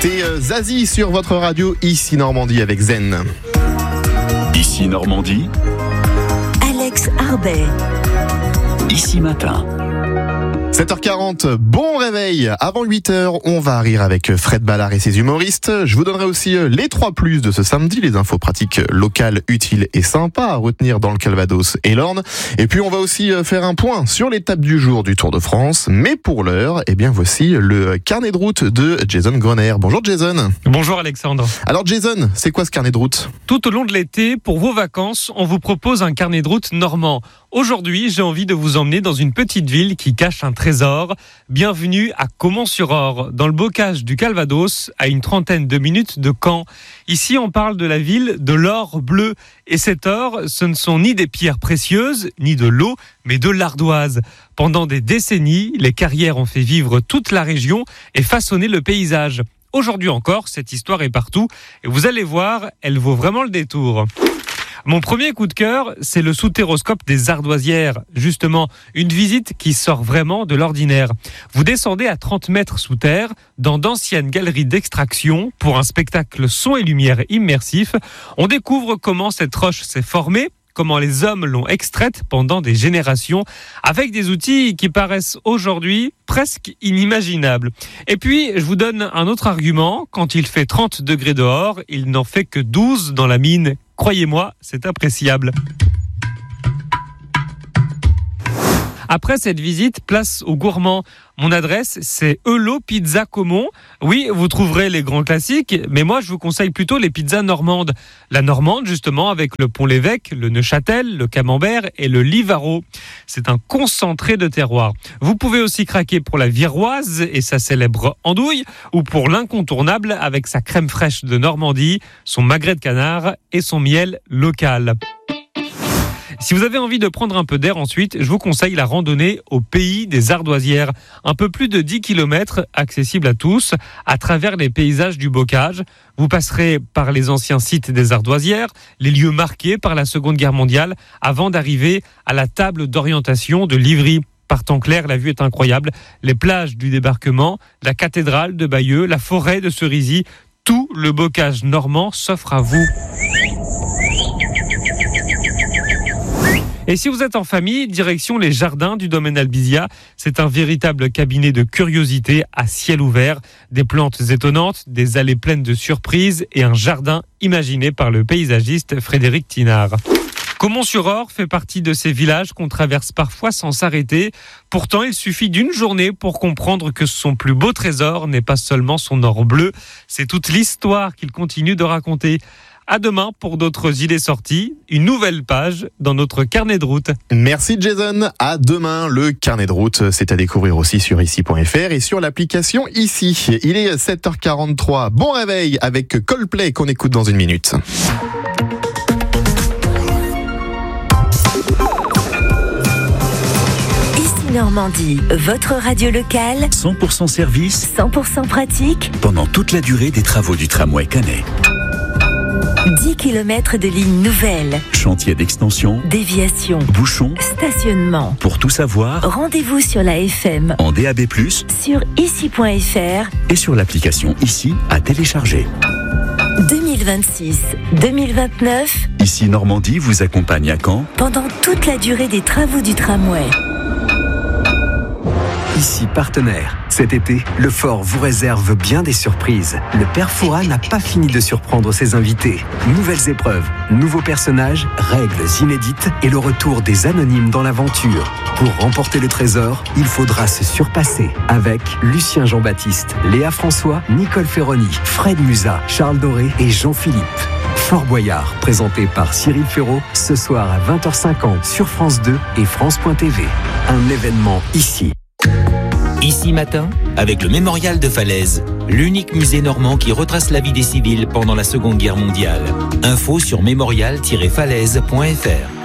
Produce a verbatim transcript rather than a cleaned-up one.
C'était Zazie sur votre radio, ici Normandie avec Zen. Ici Normandie, Alex Arbet. Ici Matin. sept heures quarante, bon réveil. Avant huit heures, on va rire avec Fred Ballard et ses humoristes. Je vous donnerai aussi les trois plus de ce samedi, les infos pratiques locales, utiles et sympas à retenir dans le Calvados et l'Orne. Et puis on va aussi faire un point sur l'étape du jour du Tour de France. Mais pour l'heure, eh bien voici le carnet de route de Jason Grenier. Bonjour Jason. Bonjour Alexandre. Alors Jason, c'est quoi ce carnet de route ? Tout au long de l'été, pour vos vacances, on vous propose un carnet de route normand. Aujourd'hui, j'ai envie de vous emmener dans une petite ville qui cache un trésor. Bienvenue à Caumont-sur-Orre, dans le bocage du Calvados, à une trentaine de minutes de Caen. Ici, on parle de la ville de l'or bleu. Et cet or, ce ne sont ni des pierres précieuses, ni de l'eau, mais de l'ardoise. Pendant des décennies, les carrières ont fait vivre toute la région et façonné le paysage. Aujourd'hui encore, cette histoire est partout. Et vous allez voir, elle vaut vraiment le détour. Mon premier coup de cœur, c'est le soutéroscope des Ardoisières. Justement, une visite qui sort vraiment de l'ordinaire. Vous descendez à trente mètres sous terre, dans d'anciennes galeries d'extraction, pour un spectacle son et lumière immersif. On découvre comment cette roche s'est formée, comment les hommes l'ont extraite pendant des générations, avec des outils qui paraissent aujourd'hui presque inimaginables. Et puis, je vous donne un autre argument. Quand il fait trente degrés dehors, il n'en fait que douze dans la mine. Croyez-moi, c'est appréciable. Après cette visite, place aux gourmands. Mon adresse, c'est Eulot Pizza Caumont. Oui, vous trouverez les grands classiques, mais moi, je vous conseille plutôt les pizzas normandes. La normande, justement, avec le Pont-l'Évêque, le Neuchâtel, le Camembert et le Livaro. C'est un concentré de terroir. Vous pouvez aussi craquer pour la viroise et sa célèbre andouille, ou pour l'incontournable avec sa crème fraîche de Normandie, son magret de canard et son miel local. Si vous avez envie de prendre un peu d'air ensuite, je vous conseille la randonnée au pays des Ardoisières. Un peu plus de dix kilomètres, accessible à tous, à travers les paysages du bocage. Vous passerez par les anciens sites des Ardoisières, les lieux marqués par la Seconde Guerre mondiale, avant d'arriver à la table d'orientation de Livry. Par temps clair, la vue est incroyable. Les plages du débarquement, la cathédrale de Bayeux, la forêt de Cerisy, tout le bocage normand s'offre à vous. Et si vous êtes en famille, direction les jardins du domaine Albizia. C'est un véritable cabinet de curiosités à ciel ouvert. Des plantes étonnantes, des allées pleines de surprises et un jardin imaginé par le paysagiste Frédéric Tinard. Caumont-sur-Orre fait partie de ces villages qu'on traverse parfois sans s'arrêter. Pourtant, il suffit d'une journée pour comprendre que son plus beau trésor n'est pas seulement son or bleu, c'est toute l'histoire qu'il continue de raconter. À demain pour d'autres idées sorties, une nouvelle page dans notre carnet de route. Merci Jason, à demain. Le carnet de route, c'est à découvrir aussi sur ici point f r et sur l'application Ici. Il est sept heures quarante-trois, bon réveil avec Coldplay qu'on écoute dans une minute. Ici Normandie, votre radio locale, cent pour cent service, cent pour cent pratique, pendant toute la durée des travaux du tramway Canet. dix kilomètres de lignes nouvelles, Chantier d'extension, déviation, bouchons. stationnement. Pour tout savoir, Rendez-vous sur la F M, en D A B plus, sur ici point f r et sur l'application Ici à télécharger. deux mille vingt-six deux mille vingt-neuf, Ici Normandie vous accompagne à Caen pendant toute la durée des travaux du tramway. Ici partenaire. Cet été, le Fort vous réserve bien des surprises. Le Père Fouras n'a pas fini de surprendre ses invités. Nouvelles épreuves, nouveaux personnages, règles inédites et le retour des anonymes dans l'aventure. Pour remporter le trésor, il faudra se surpasser avec Lucien Jean-Baptiste, Léa François, Nicole Ferroni, Fred Musa, Charles Doré et Jean-Philippe. Fort Boyard, présenté par Cyril Ferraud, ce soir à vingt heures cinquante sur France deux et France point T V. Un événement ici. Ici Matin, avec le Mémorial de Falaise, l'unique musée normand qui retrace la vie des civils pendant la Seconde Guerre mondiale. Info sur mémorial tiret falaise point f r.